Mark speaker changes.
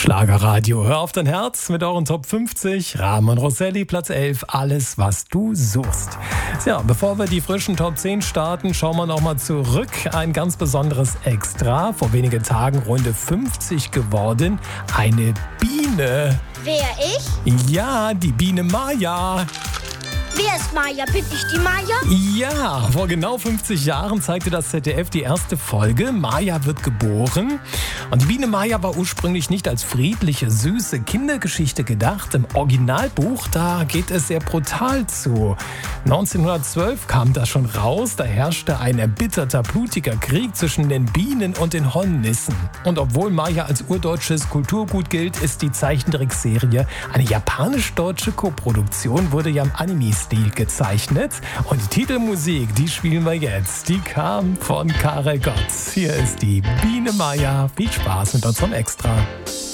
Speaker 1: Schlagerradio, hör auf dein Herz mit euren Top 50. Ramon Rosselli, Platz 11, alles, was du suchst. Ja, bevor wir die frischen Top 10 starten, schauen wir nochmal zurück. Ein ganz besonderes Extra. Vor wenigen Tagen Runde 50 geworden. Eine Biene.
Speaker 2: Wer, ich?
Speaker 1: Ja, die Biene Maya.
Speaker 2: Wer ist Maya? Bin ich die Maya?
Speaker 1: Ja, vor genau 50 Jahren zeigte das ZDF die erste Folge. Maya wird geboren. Und die Biene Maya war ursprünglich nicht als friedliche, süße Kindergeschichte gedacht. Im Originalbuch, da geht es sehr brutal zu. 1912 kam das schon raus. Da herrschte ein erbitterter, blutiger Krieg zwischen den Bienen und den Hornissen. Und obwohl Maya als urdeutsches Kulturgut gilt, ist die Zeichentrickserie eine japanisch-deutsche Koproduktion, wurde ja im Anime-Stil gezeichnet. Und die Titelmusik, die spielen wir jetzt. Die kam von Karel Gott. Hier ist die Biene Maya. Viel Spaß mit unserem Extra.